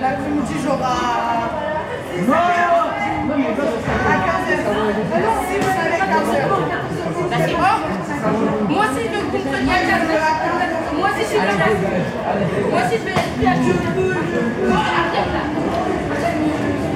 l'après-midi, genre à 15h. Si vous allez à 15h. Moi aussi, je veux comprendre à 15h. Moi aussi, je suis là. Moi aussi, je vais. Je peux.